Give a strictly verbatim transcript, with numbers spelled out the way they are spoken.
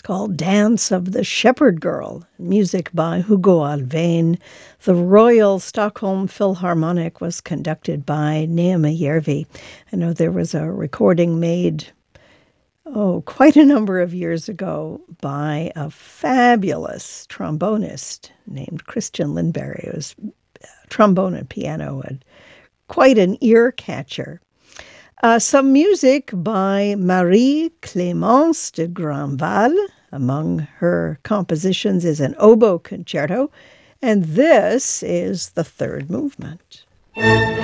It's called Dance of the Shepherd Girl, music by Hugo Alvén. The Royal Stockholm Philharmonic was conducted by Neema Järvi. I know there was a recording made, oh, quite a number of years ago by a fabulous trombonist named Christian Lindberg. It was trombone and piano, and quite an ear catcher. Uh, some music by Marie-Clémence de Grandval. Among her compositions is an oboe concerto, and this is the third movement.